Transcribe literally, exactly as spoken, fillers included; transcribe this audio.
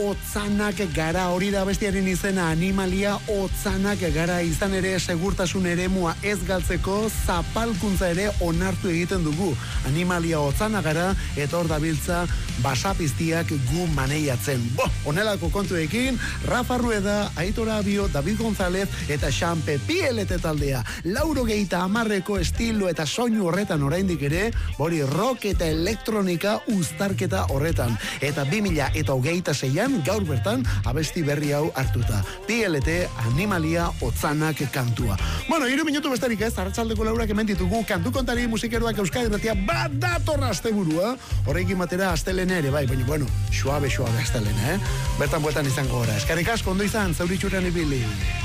otzanak gara, hori da bestiaren izena, animalia otzanak gara, izan ere segurtasun eremua ez galtzeko zapalkuntza ere onartu egiten dugu. Animalia otzana gara, eta hor dabiltza basapiztiak gu maneiatzen. Bo, onelako kontuekin, Rafa Rueda, Aitor Abio, David González eta Xampe Pielete taldea. Lauro geita amarreko estilo eta soinu horretan oraindik ere, hori rock eta elektronika uztarketa horretan. Eta bi mila eta hogeita zeian, gaur bertan, abesti berri hau hartuta. P L T Animalia otzanak kantua. Bueno, hiru minutu besterik ez, arratsaldeko laurak hemen ditugu, kantu kontari musikeroak Euskadi Irratia badatorra asteburua, horrekin batera astelena ere, bai, baina, bueno, suabe, suabe astelena, eh? Bertan bueltan izango gora. Eskerrik asko, ondo izan, zauritxuran ibili.